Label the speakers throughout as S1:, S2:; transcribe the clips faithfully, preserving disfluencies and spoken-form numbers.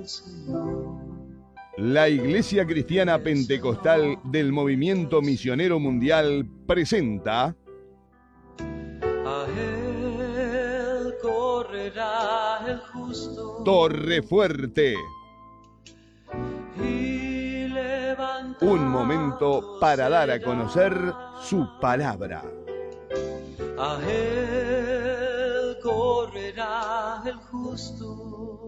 S1: La Iglesia Cristiana Pentecostal del Movimiento Misionero Mundial presenta
S2: A él correrá el justo
S1: Torre Fuerte.
S2: y levantará
S1: Un momento para dar a conocer su palabra.
S2: A él correrá el justo.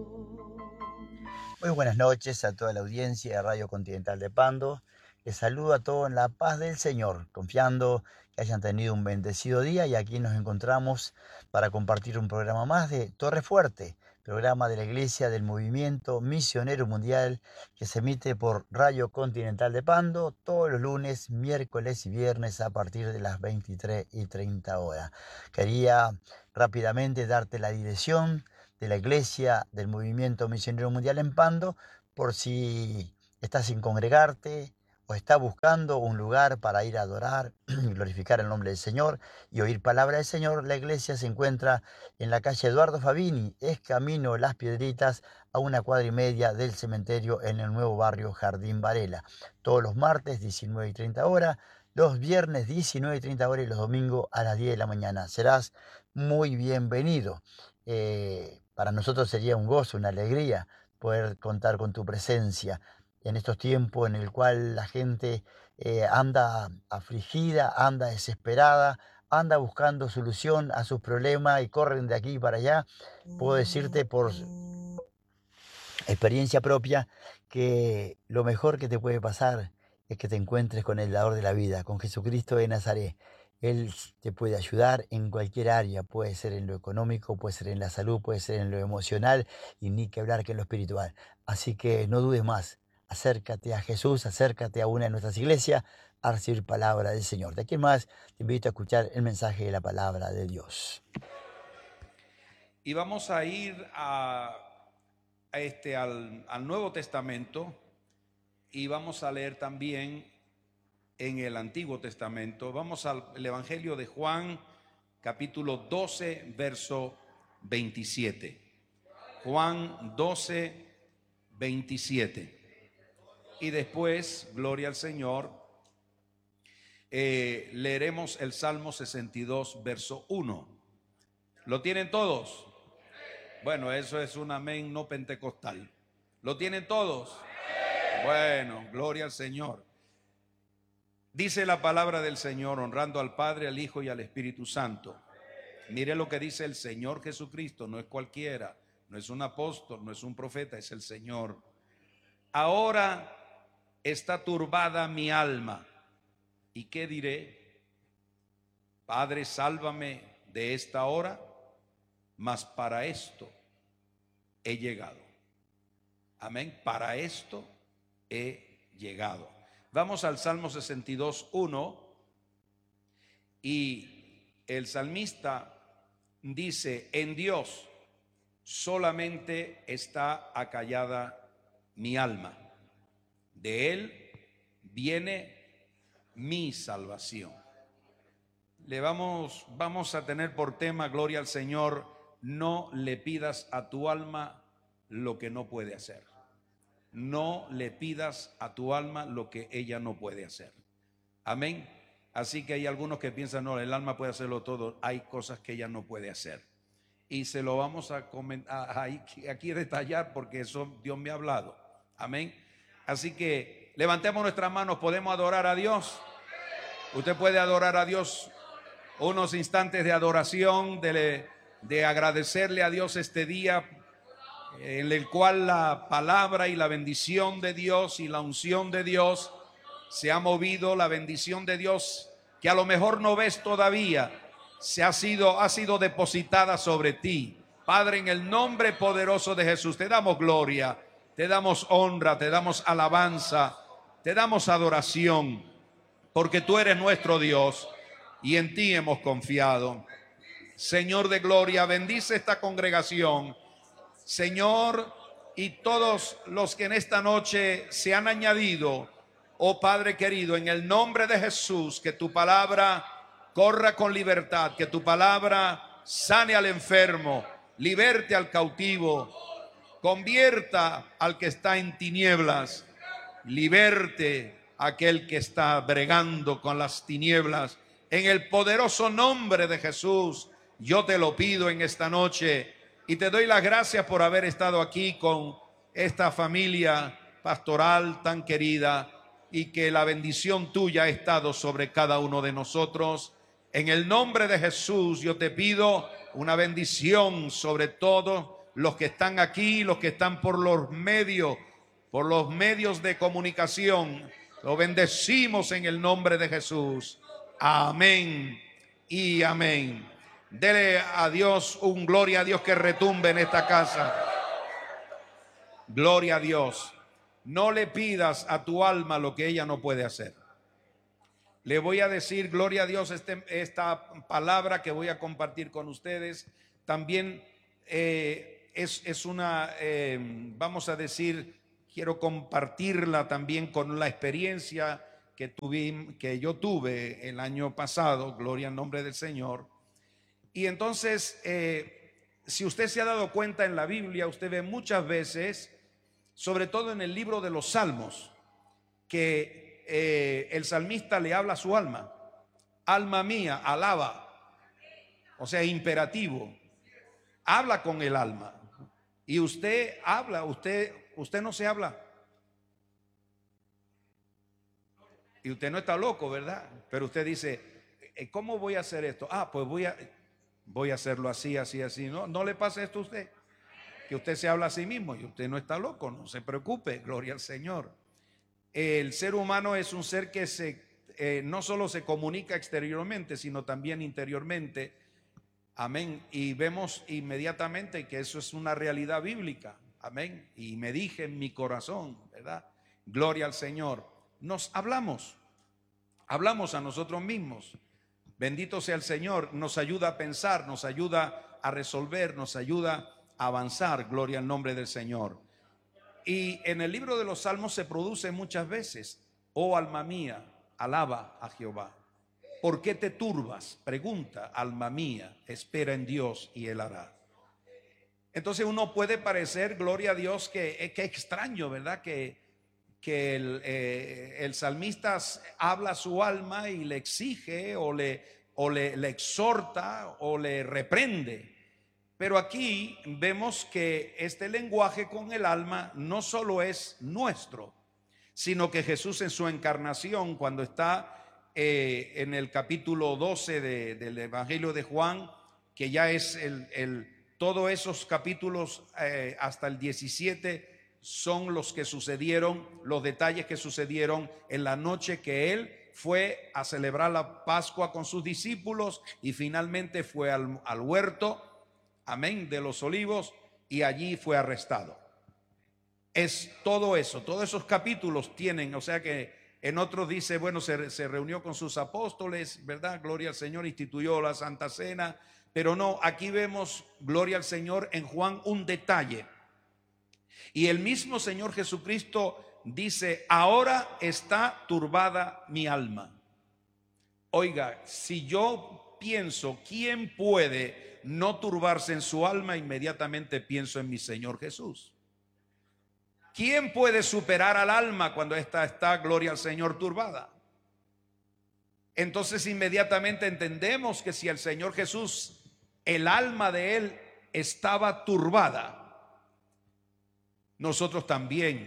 S3: Muy buenas noches a toda la audiencia de Radio Continental de Pando. Les saludo a todos en la paz del Señor, confiando que hayan tenido un bendecido día, y aquí nos encontramos para compartir un programa más de Torre Fuerte, programa de la Iglesia del Movimiento Misionero Mundial, que se emite por Radio Continental de Pando todos los lunes, miércoles y viernes a partir de las veintitrés y treinta horas. Quería rápidamente darte la dirección de la Iglesia del Movimiento Misionero Mundial en Pando, por si estás sin congregarte o estás buscando un lugar para ir a adorar y glorificar el nombre del Señor y oír palabra del Señor. La iglesia se encuentra en la calle Eduardo Fabini, es camino Las Piedritas, a una cuadra y media del cementerio, en el nuevo barrio Jardín Varela. Todos los martes, diecinueve y treinta horas, los viernes, diecinueve y treinta horas, y los domingos a las diez de la mañana. Serás muy bienvenido. Eh, para nosotros sería un gozo, una alegría poder contar con tu presencia en estos tiempos en el cual la gente eh, anda afligida, anda desesperada, anda buscando solución a sus problemas y corren de aquí para allá. Puedo decirte por experiencia propia que lo mejor que te puede pasar es que te encuentres con el dador de la vida, con Jesucristo de Nazaret. Él te puede ayudar en cualquier área, puede ser en lo económico, puede ser en la salud, puede ser en lo emocional, y ni que hablar que en lo espiritual. Así que no dudes más, acércate a Jesús, acércate a una de nuestras iglesias a recibir palabra del Señor. De aquí en más te invito a escuchar el mensaje de la palabra de Dios.
S4: Y vamos a ir a, a este, al, al Nuevo Testamento, y vamos a leer también en el Antiguo Testamento. Vamos al Evangelio de Juan, capítulo doce, verso veintisiete. Juan doce, veintisiete. Y después, gloria al Señor, eh, leeremos el Salmo sesenta y dos, verso uno. ¿Lo tienen todos? Bueno, eso es un amén no pentecostal. ¿Lo tienen todos? Bueno, gloria al Señor. Dice la palabra del Señor, honrando al Padre, al Hijo y al Espíritu Santo. Mire lo que dice el Señor Jesucristo, no es cualquiera, no es un apóstol, no es un profeta, es el Señor. Ahora está turbada mi alma. ¿Y qué diré? Padre, sálvame de esta hora, mas para esto he llegado. Amén, para esto he llegado. Vamos al Salmo sesenta y dos, uno, y el salmista dice: en Dios solamente está acallada mi alma, de Él viene mi salvación. Le vamos, vamos a tener por tema, gloria al Señor, no le pidas a tu alma lo que no puede hacer. No le pidas a tu alma lo que ella no puede hacer. Amén. Así que hay algunos que piensan, no, el alma puede hacerlo todo. Hay cosas que ella no puede hacer. Y se lo vamos a comentar, aquí, aquí detallar, porque eso Dios me ha hablado. Amén. Así que levantemos nuestras manos, podemos adorar a Dios. Usted puede adorar a Dios unos instantes de adoración, de, de agradecerle a Dios este día, en el cual la palabra y la bendición de Dios y la unción de Dios se ha movido, la bendición de Dios que a lo mejor no ves todavía, se ha sido, ha sido depositada sobre ti. Padre, en el nombre poderoso de Jesús, te damos gloria, te damos honra, te damos alabanza, te damos adoración, porque tú eres nuestro Dios y en ti hemos confiado. Señor de gloria, bendice esta congregación, Señor, y todos los que en esta noche se han añadido. Oh Padre querido, en el nombre de Jesús, que tu palabra corra con libertad, que tu palabra sane al enfermo, liberte al cautivo, convierta al que está en tinieblas, liberte a aquel que está bregando con las tinieblas. En el poderoso nombre de Jesús, yo te lo pido en esta noche y te doy las gracias por haber estado aquí con esta familia pastoral tan querida y que la bendición tuya ha estado sobre cada uno de nosotros. En el nombre de Jesús yo te pido una bendición sobre todos los que están aquí, los que están por los medios, por los medios de comunicación. Lo bendecimos en el nombre de Jesús. Amén y amén. Dele a Dios un gloria a Dios que retumbe en esta casa. Gloria a Dios. No le pidas a tu alma lo que ella no puede hacer. Le voy a decir, gloria a Dios, este, esta palabra que voy a compartir con ustedes también eh, es, es una, eh, vamos a decir, quiero compartirla también con la experiencia que, tuve, que yo tuve el año pasado, gloria al nombre del Señor. Y entonces, eh, si usted se ha dado cuenta en la Biblia, usted ve muchas veces, sobre todo en el libro de los Salmos, que Eh, el salmista le habla a su alma. Alma mía, alaba. O sea, imperativo. Habla con el alma. Y usted habla, usted, usted no se habla. Y usted no está loco, ¿verdad? Pero usted dice, ¿cómo voy a hacer esto? Ah, pues voy a, voy a hacerlo así, así, así. No, no le pasa esto a usted. Que usted se habla a sí mismo y usted no está loco, no se preocupe, gloria al Señor. El ser humano es un ser que se, eh, no solo se comunica exteriormente, sino también interiormente. Amén. Y vemos inmediatamente que eso es una realidad bíblica. Amén. Y me dije en mi corazón, ¿verdad? Gloria al Señor. Nos hablamos, hablamos a nosotros mismos. Bendito sea el Señor. Nos ayuda a pensar, nos ayuda a resolver, nos ayuda a avanzar. Gloria al nombre del Señor. Y en el libro de los Salmos se produce muchas veces, oh alma mía, alaba a Jehová. ¿Por qué te turbas? Pregunta, alma mía, espera en Dios y Él hará. Entonces uno puede parecer, gloria a Dios, que, que extraño, ¿verdad? Que, que el, eh, el salmista habla a su alma y le exige o le, o le, le exhorta o le reprende. Pero aquí vemos que este lenguaje con el alma no solo es nuestro, sino que Jesús en su encarnación, cuando está eh, en el capítulo doce de, del Evangelio de Juan, que ya es el, el todos esos capítulos eh, hasta el diecisiete son los que sucedieron, los detalles que sucedieron en la noche que él fue a celebrar la Pascua con sus discípulos y finalmente fue al, al huerto, amén, de los olivos, y allí fue arrestado. Es todo eso, todos esos capítulos tienen, o sea que en otros dice, bueno, se, se reunió con sus apóstoles, ¿verdad? Gloria al Señor, instituyó la Santa Cena, pero no, aquí vemos, gloria al Señor, en Juan un detalle. Y el mismo Señor Jesucristo dice, ahora está turbada mi alma. Oiga, si yo pienso, ¿quién puede no turbarse en su alma? Inmediatamente pienso en mi Señor Jesús. ¿Quién puede superar al alma cuando ésta está, gloria al Señor, turbada? Entonces inmediatamente entendemos que si el Señor Jesús, el alma de él estaba turbada, nosotros también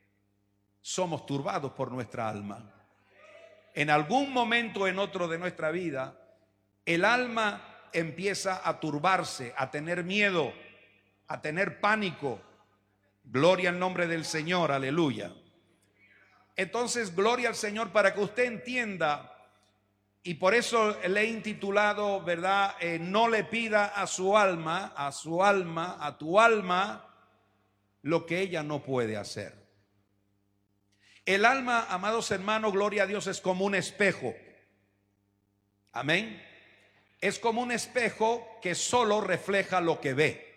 S4: somos turbados por nuestra alma. En algún momento en otro de nuestra vida, el alma empieza a turbarse, a tener miedo, a tener pánico. Gloria al nombre del Señor, aleluya. Entonces, gloria al Señor para que usted entienda, y por eso le he intitulado, ¿verdad? Eh, no le pida a su alma, a su alma, a tu alma, lo que ella no puede hacer. El alma, amados hermanos, gloria a Dios, es como un espejo. Amén. Es como un espejo que solo refleja lo que ve.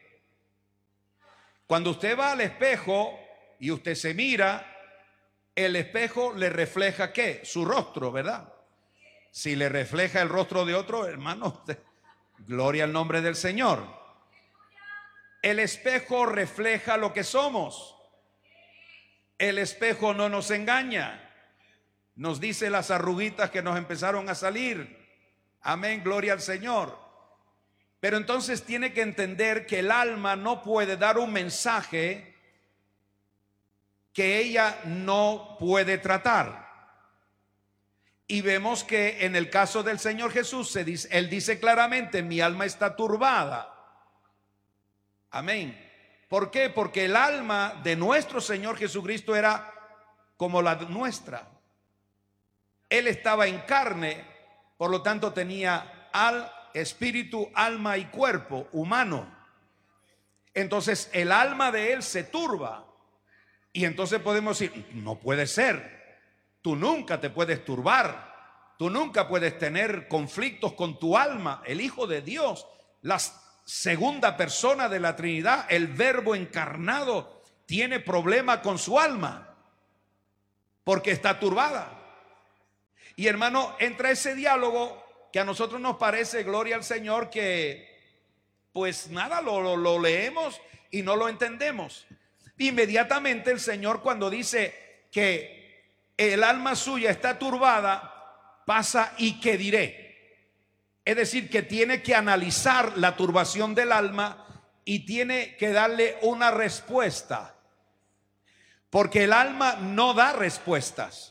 S4: Cuando usted va al espejo y usted se mira, el espejo le refleja ¿qué? Su rostro, ¿verdad? Si le refleja el rostro de otro, hermano, gloria al nombre del Señor. El espejo refleja lo que somos. El espejo no nos engaña. Nos dice las arruguitas que nos empezaron a salir. Amén, gloria al Señor. Pero entonces tiene que entender que el alma no puede dar un mensaje que ella no puede tratar. Y vemos que en el caso del Señor Jesús, se dice, Él dice claramente, mi alma está turbada. Amén. ¿Por qué? Porque el alma de nuestro Señor Jesucristo era como la nuestra. Él estaba en carne, por lo tanto tenía al espíritu, alma y cuerpo humano. Entonces el alma de Él se turba. Y entonces podemos decir, no puede ser. Tú nunca te puedes turbar. Tú nunca puedes tener conflictos con tu alma. El Hijo de Dios, la segunda persona de la Trinidad, el Verbo encarnado, tiene problema con su alma porque está turbada. Y hermano, entra ese diálogo que a nosotros nos parece, gloria al Señor, que pues nada, lo, lo, lo leemos y no lo entendemos. Inmediatamente el Señor, cuando dice que el alma suya está turbada, pasa y qué diré. Es decir, que tiene que analizar la turbación del alma y tiene que darle una respuesta. Porque el alma no da respuestas.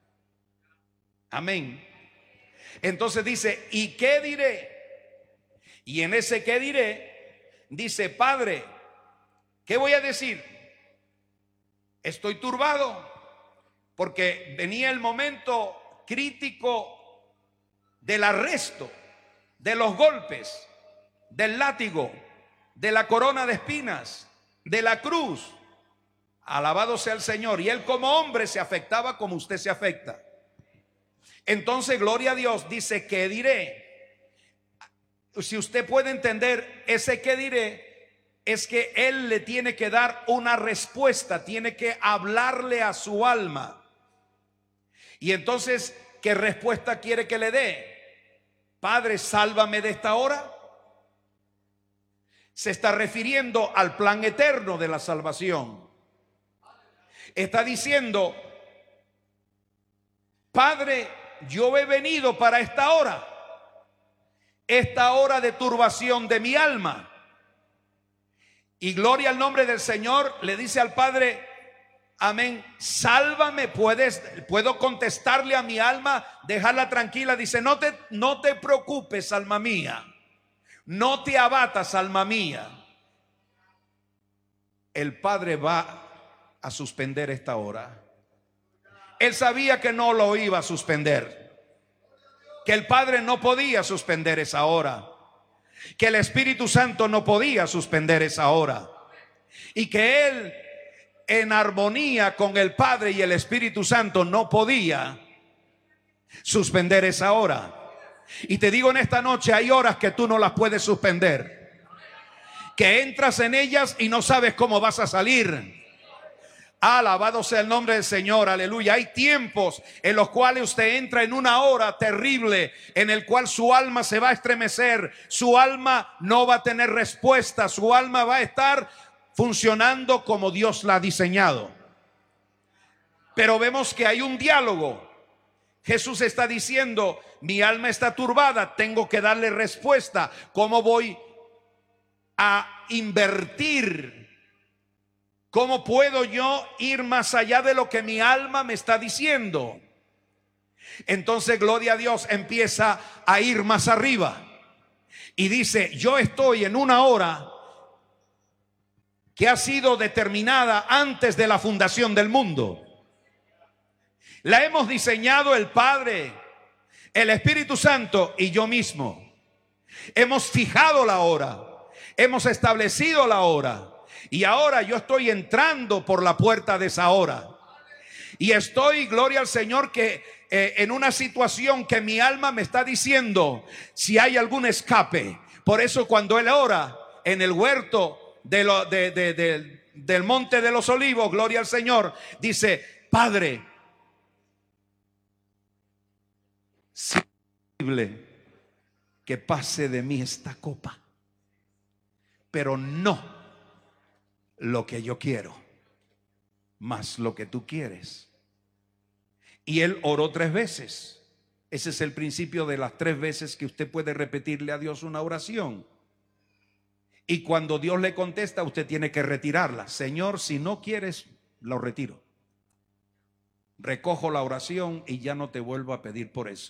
S4: Amén. Entonces dice, ¿y qué diré? Y en ese qué diré, dice, Padre, ¿qué voy a decir? Estoy turbado porque venía el momento crítico del arresto, de los golpes, del látigo, de la corona de espinas, de la cruz. Alabado sea el Señor. Y Él como hombre se afectaba como usted se afecta. Entonces, gloria a Dios, dice, ¿qué diré? Si usted puede entender ese qué diré, es que Él le tiene que dar una respuesta, tiene que hablarle a su alma. Y entonces, ¿qué respuesta quiere que le dé? Padre, sálvame de esta hora. Se está refiriendo al plan eterno de la salvación. Está diciendo, Padre, yo he venido para esta hora, esta hora de turbación de mi alma. Y gloria al nombre del Señor, le dice al Padre, amén, sálvame. Puedes, puedo contestarle a mi alma, dejarla tranquila. Dice, no te, no te preocupes, alma mía, no te abatas, alma mía. El Padre va a suspender esta hora. Él sabía que no lo iba a suspender, que el Padre no podía suspender esa hora, que el Espíritu Santo no podía suspender esa hora, y que Él en armonía con el Padre y el Espíritu Santo no podía suspender esa hora. Y te digo en esta noche, hay horas que tú no las puedes suspender, que entras en ellas y no sabes cómo vas a salir. Alabado sea el nombre del Señor, aleluya. Hay tiempos en los cuales usted entra en una hora terrible, en el cual su alma se va a estremecer, su alma no va a tener respuesta, su alma va a estar funcionando como Dios la ha diseñado. Pero vemos que hay un diálogo. Jesús está diciendo, mi alma está turbada, tengo que darle respuesta. ¿Cómo voy a invertir? ¿Cómo puedo yo ir más allá de lo que mi alma me está diciendo? Entonces, gloria a Dios, empieza a ir más arriba. Y dice, yo estoy en una hora que ha sido determinada antes de la fundación del mundo. La hemos diseñado el Padre, el Espíritu Santo y yo mismo. Hemos fijado la hora, hemos establecido la hora. Y ahora yo estoy entrando por la puerta de esa hora. Y estoy, gloria al Señor, que eh, en una situación que mi alma me está diciendo si hay algún escape. Por eso cuando Él ora en el huerto de lo, de, de, de, del monte de los olivos, gloria al Señor, dice, Padre, si es posible que pase de mí esta copa, pero no lo que yo quiero, más lo que tú quieres. Y él oró tres veces. Ese es el principio de las tres veces que usted puede repetirle a Dios una oración. Y cuando Dios le contesta, usted tiene que retirarla. Señor, si no quieres, lo retiro. Recojo la oración y ya no te vuelvo a pedir por eso.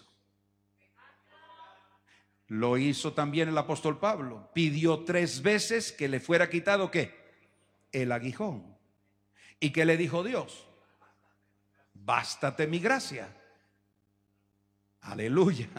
S4: Lo hizo también el apóstol Pablo. Pidió tres veces que le fuera quitado ¿qué? El aguijón. ¿Y qué le dijo Dios? Bástate mi gracia. Aleluya.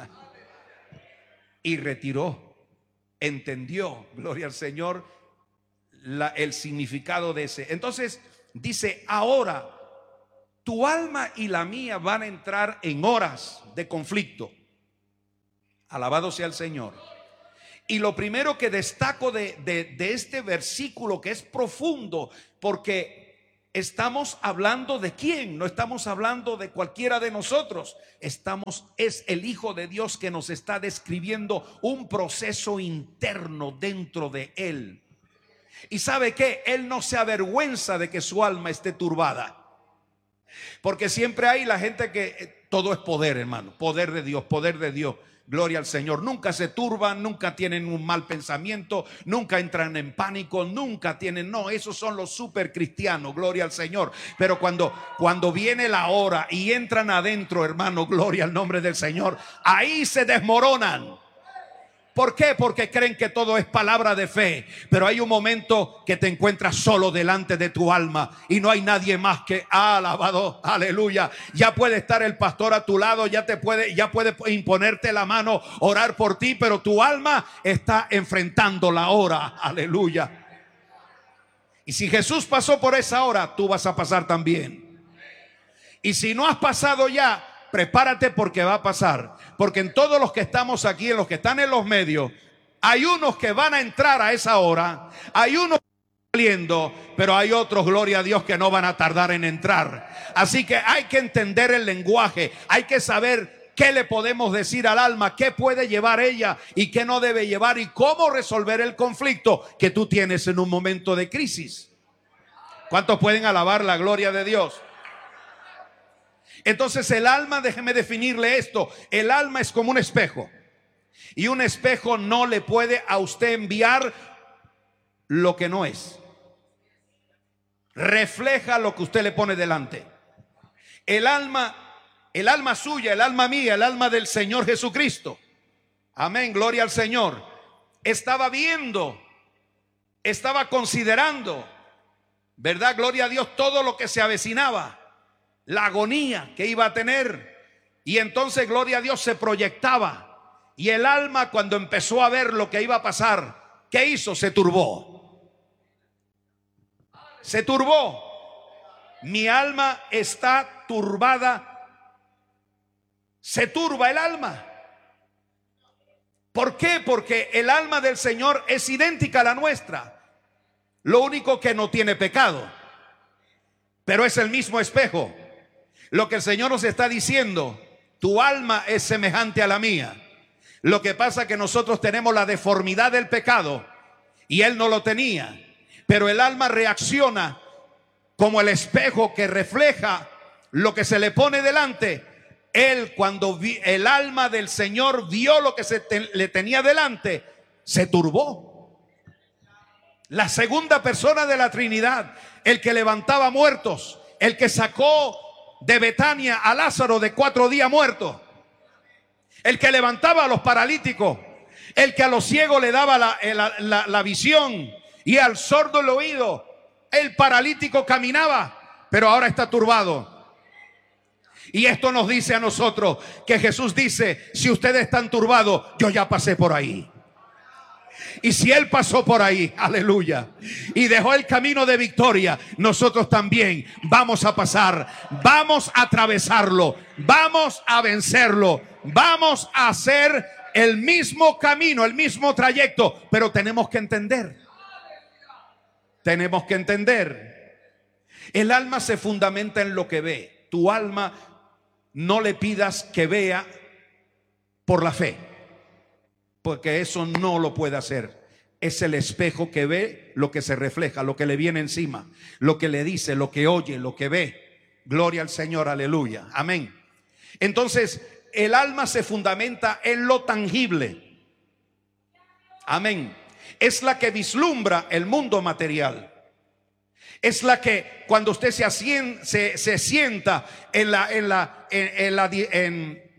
S4: Y retiró. Entendió, gloria al Señor, la, el significado de ese. Entonces dice, ahora tu alma y la mía van a entrar en horas de conflicto. Alabado sea el Señor. Y lo primero que destaco de, de, de este versículo, que es profundo, porque estamos hablando de quién, no estamos hablando de cualquiera de nosotros. Estamos, es el Hijo de Dios que nos está describiendo un proceso interno dentro de él. Y ¿sabe qué? Él no se avergüenza de que su alma esté turbada. Porque siempre hay la gente que eh, todo es poder, hermano, poder de Dios, poder de Dios. Gloria al Señor. Nunca se turban, nunca tienen un mal pensamiento, nunca entran en pánico, nunca tienen, no, esos son los super cristianos, gloria al Señor. Pero cuando, cuando viene la hora y entran adentro, hermano, gloria al nombre del Señor, ahí se desmoronan. ¿Por qué? Porque creen que todo es palabra de fe. Pero hay un momento que te encuentras solo delante de tu alma y no hay nadie más que alabado, aleluya. Ya puede estar el pastor a tu lado, ya te puede, ya puede imponerte la mano, orar por ti, pero tu alma está enfrentando la hora, aleluya. Y si Jesús pasó por esa hora, tú vas a pasar también. Y si no has pasado ya, prepárate porque va a pasar. Porque en todos los que estamos aquí, en los que están en los medios, hay unos que van a entrar a esa hora, hay unos que están saliendo, pero hay otros, gloria a Dios, que no van a tardar en entrar. Así que hay que entender el lenguaje, hay que saber qué le podemos decir al alma, qué puede llevar ella y qué no debe llevar, y cómo resolver el conflicto que tú tienes en un momento de crisis. ¿Cuántos pueden alabar la gloria de Dios? Entonces el alma, déjeme definirle esto, el alma es como un espejo, y un espejo no le puede a usted enviar lo que no es. Refleja lo que usted le pone delante. El alma, el alma suya, el alma mía, el alma del Señor Jesucristo, amén, gloria al Señor, estaba viendo, estaba considerando, ¿verdad? Gloria a Dios, todo lo que se avecinaba, la agonía que iba a tener. Y entonces, gloria a Dios, se proyectaba. Y el alma, cuando empezó a ver lo que iba a pasar, ¿qué hizo? Se turbó. Se turbó. Mi alma está turbada. Se turba el alma. ¿Por qué? Porque el alma del Señor es idéntica a la nuestra. Lo único que no tiene pecado, pero es el mismo espejo. Lo que el Señor nos está diciendo, tu alma es semejante a la mía. Lo que pasa es que nosotros tenemos la deformidad del pecado y Él no lo tenía. Pero el alma reacciona como el espejo que refleja lo que se le pone delante. Él, cuando vi, el alma del Señor vio lo que se te, le tenía delante, se turbó. La segunda persona de la Trinidad, el que levantaba muertos, el que sacó de Betania a Lázaro de cuatro días muerto, el que levantaba a los paralíticos, el que a los ciegos le daba la, la, la, la visión y al sordo el oído. El paralítico caminaba, pero ahora está turbado. Y esto nos dice a nosotros que Jesús dice, si ustedes están turbados, yo ya pasé por ahí. Y si Él pasó por ahí, aleluya, y dejó el camino de victoria, nosotros también vamos a pasar, vamos a atravesarlo, vamos a vencerlo, vamos a hacer el mismo camino, el mismo trayecto. Pero tenemos que entender, tenemos que entender, el alma se fundamenta en lo que ve. Tu alma, no le pidas que vea por la fe, porque eso no lo puede hacer. es el espejo que ve lo que se refleja, lo que le viene encima, lo que le dice, lo que oye, lo que ve. Gloria al Señor, aleluya, amén. Entonces, el alma se fundamenta en lo tangible. Amén. Es la que vislumbra el mundo material. Es la que cuando usted se, asien, se, se sienta en la, en la, en, en la, en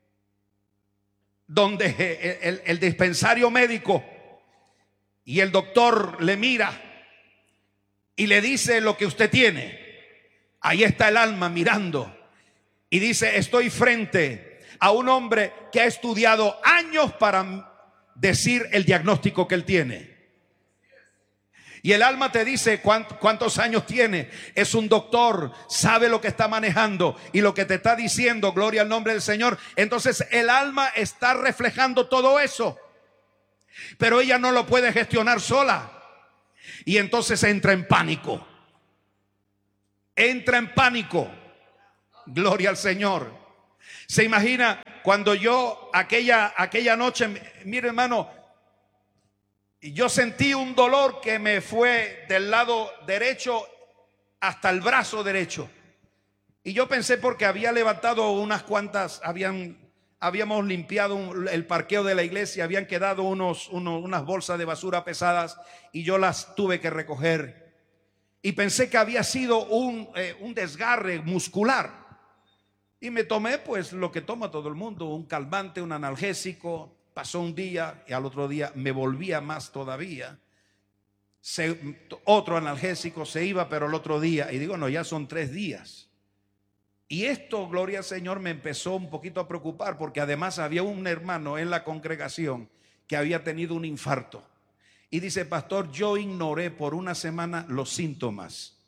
S4: donde el, el dispensario médico y el doctor le mira y le dice lo que usted tiene. Ahí está el alma mirando y dice: estoy frente a un hombre que ha estudiado años para decir el diagnóstico que él tiene. Y el alma te dice cuántos años tiene. Es un doctor, sabe lo que está manejando y lo que te está diciendo. Gloria al nombre del Señor. Entonces el alma está reflejando todo eso, pero ella no lo puede gestionar sola. Y entonces entra en pánico. Entra en pánico. Gloria al Señor. Se imagina cuando yo aquella, aquella noche, mire hermano, yo sentí un dolor que me fue del lado derecho hasta el brazo derecho. Y yo pensé, porque había levantado unas cuantas, habían, habíamos limpiado el parqueo de la iglesia, habían quedado unos, unos, unas bolsas de basura pesadas y yo las tuve que recoger. Y pensé que había sido un, eh, un desgarre muscular. Y me tomé pues lo que toma todo el mundo, un calmante, un analgésico. Pasó un día y al otro día me volvía más todavía. Se, otro analgésico, se iba, pero el otro día. Y digo, no, ya son tres días. Y esto, gloria al Señor, me empezó un poquito a preocupar, porque además había un hermano en la congregación que había tenido un infarto. Y dice: pastor, yo ignoré por una semana los síntomas.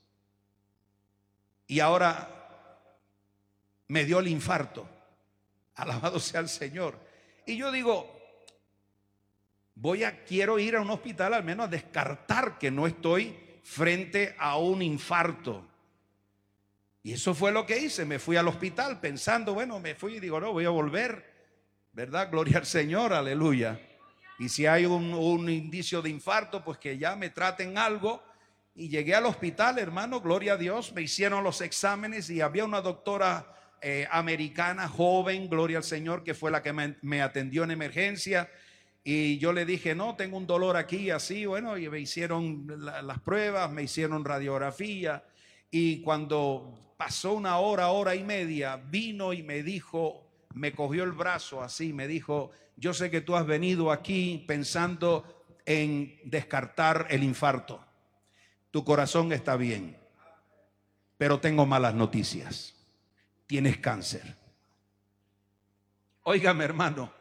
S4: Y ahora me dio el infarto. Alabado sea el Señor. Y yo digo, voy a, quiero ir a un hospital al menos a descartar que no estoy frente a un infarto. Y eso fue lo que hice. Me fui al hospital pensando, bueno, me fui y digo, no, voy a volver, ¿verdad? Gloria al Señor, aleluya. Y si hay un, un indicio de infarto, pues que ya me traten algo. Y llegué al hospital, hermano, gloria a Dios. Me hicieron los exámenes y había una doctora eh, americana, joven, gloria al Señor, que fue la que me, me atendió en emergencia. Y yo le dije, no, tengo un dolor aquí, así, bueno, y me hicieron la, las pruebas, me hicieron radiografía. Y cuando pasó una hora, hora y media, vino y me dijo, me cogió el brazo así, me dijo: yo sé que tú has venido aquí pensando en descartar el infarto. Tu corazón está bien, pero tengo malas noticias. Tienes cáncer. Óigame, hermano.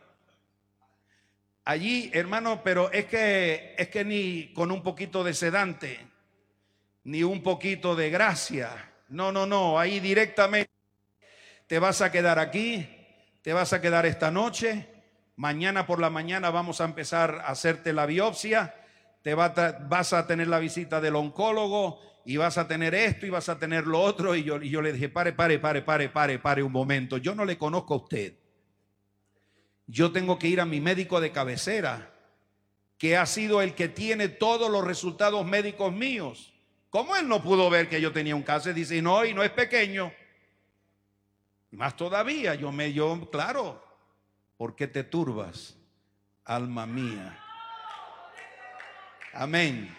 S4: Allí, hermano, pero es que, es que ni con un poquito de sedante, ni un poquito de gracia. No, no, no. Ahí directamente te vas a quedar aquí, te vas a quedar esta noche. Mañana por la mañana vamos a empezar a hacerte la biopsia. Te va a, vas a tener la visita del oncólogo y vas a tener esto y vas a tener lo otro. Y yo, y yo le dije, pare, pare, pare, pare, pare, pare un momento. Yo no le conozco a usted. Yo tengo que ir a mi médico de cabecera, que ha sido el que tiene todos los resultados médicos míos. ¿Cómo él no pudo ver que yo tenía un cáncer? Dice, no, y no es pequeño. Y más todavía, yo me, yo, claro, ¿por qué te turbas, alma mía? Amén.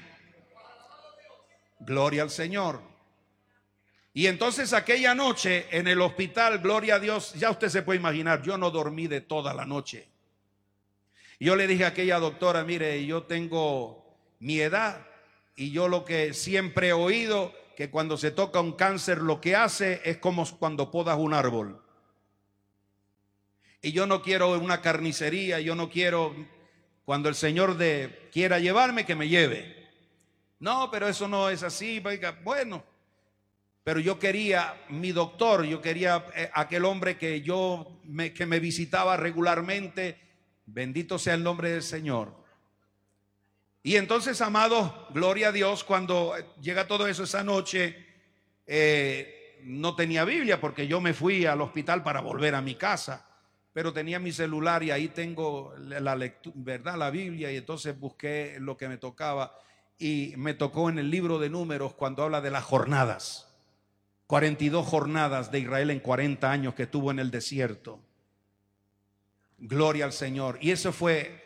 S4: Gloria al Señor. Y entonces aquella noche en el hospital, gloria a Dios, ya usted se puede imaginar, yo no dormí de toda la noche. Yo le dije a aquella doctora, mire, yo tengo mi edad y yo lo que siempre he oído, que cuando se toca un cáncer lo que hace es como cuando podas un árbol. Y yo no quiero una carnicería, yo no quiero, cuando el Señor de, quiera llevarme, que me lleve. No, pero eso no es así. Bueno, pero yo quería mi doctor, yo quería eh, aquel hombre que yo me, que me visitaba regularmente. Bendito sea el nombre del Señor. Y entonces, amados, gloria a Dios, cuando llega todo eso esa noche, eh, no tenía Biblia porque yo me fui al hospital para volver a mi casa. pero tenía mi celular y ahí tengo la lectura, ¿verdad? La Biblia, y entonces busqué lo que me tocaba y me tocó en el libro de Números cuando habla de las jornadas. cuarenta y dos jornadas de Israel en cuarenta años que estuvo en el desierto. Gloria al Señor. Y eso fue.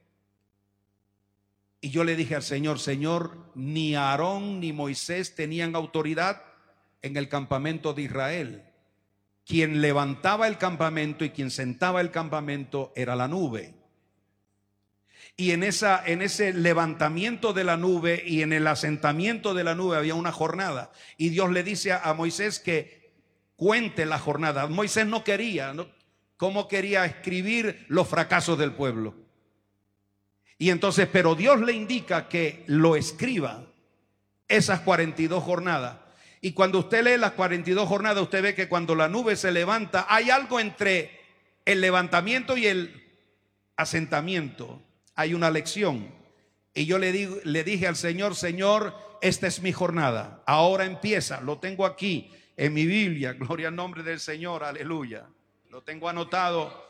S4: Y yo le dije al Señor, Señor, ni Aarón ni Moisés tenían autoridad en el campamento de Israel. Quien levantaba el campamento y quien sentaba el campamento era la nube. Y en, esa, en ese levantamiento de la nube y en el asentamiento de la nube había una jornada. Y Dios le dice a, a Moisés que cuente la jornada. Moisés no quería, ¿no? ¿Cómo quería escribir los fracasos del pueblo? Y entonces, pero Dios le indica que lo escriba esas cuarenta y dos jornadas. Y cuando usted lee las cuarenta y dos jornadas, usted ve que cuando la nube se levanta, hay algo entre el levantamiento y el asentamiento. Hay una lección. Y yo le, digo, le dije al Señor, Señor, esta es mi jornada. Ahora empieza, lo tengo aquí en mi Biblia. Gloria al nombre del Señor, aleluya. Lo tengo anotado